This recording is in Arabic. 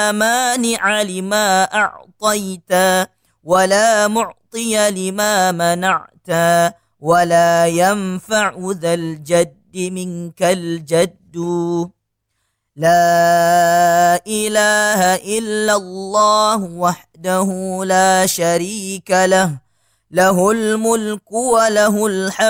مانع لما أعطيت ولا معطي لما منعت ولا ينفع ذا الجد منك الجد. لا إله إلا الله وحده لا شريك له، له الملك وله الحمد